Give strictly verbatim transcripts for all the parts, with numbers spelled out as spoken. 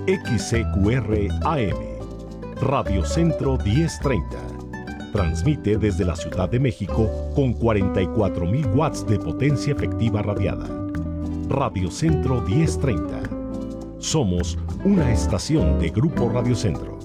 X C Q R A M, Radio Centro diez treinta. Transmite desde la Ciudad de México con cuarenta y cuatro mil watts de potencia efectiva radiada. Radio Centro diez treinta. Somos una estación de Grupo Radio Centro.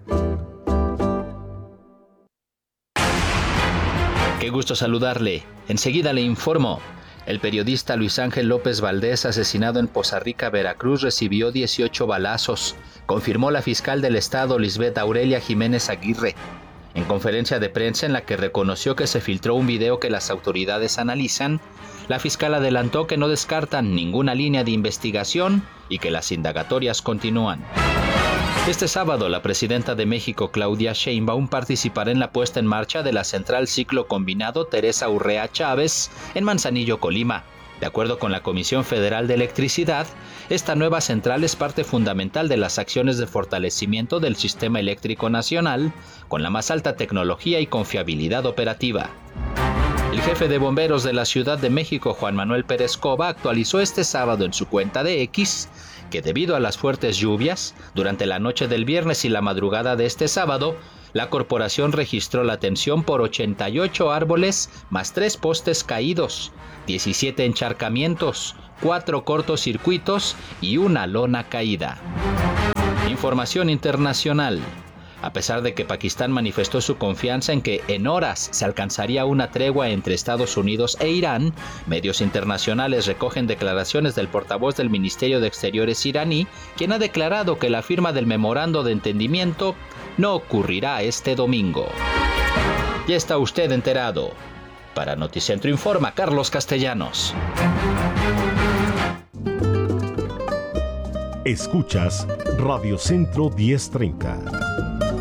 Qué gusto saludarle. Enseguida le informo. El periodista Luis Ángel López Valdés, asesinado en Poza Rica, Veracruz, recibió dieciocho balazos, confirmó la fiscal del estado, Lisbeth Aurelia Jiménez Aguirre. En conferencia de prensa en la que reconoció que se filtró un video que las autoridades analizan, la fiscal adelantó que no descartan ninguna línea de investigación y que las indagatorias continúan. Este sábado, la presidenta de México, Claudia Sheinbaum, participará en la puesta en marcha de la central ciclo combinado Teresa Urrea Chávez en Manzanillo, Colima. De acuerdo con la Comisión Federal de Electricidad, esta nueva central es parte fundamental de las acciones de fortalecimiento del sistema eléctrico nacional, con la más alta tecnología y confiabilidad operativa. El jefe de bomberos de la Ciudad de México, Juan Manuel Pérez Cova, actualizó este sábado en su cuenta de X que debido a las fuertes lluvias, durante la noche del viernes y la madrugada de este sábado, la corporación registró la atención por ochenta y ocho árboles más tres postes caídos, diecisiete encharcamientos, cuatro cortocircuitos y una lona caída. Información internacional. A pesar de que Pakistán manifestó su confianza en que en horas se alcanzaría una tregua entre Estados Unidos e Irán, medios internacionales recogen declaraciones del portavoz del Ministerio de Exteriores iraní, quien ha declarado que la firma del memorando de entendimiento no ocurrirá este domingo. Ya está usted enterado. Para Noticentro Informa, Carlos Castellanos. Escuchas Radio Centro diez treinta.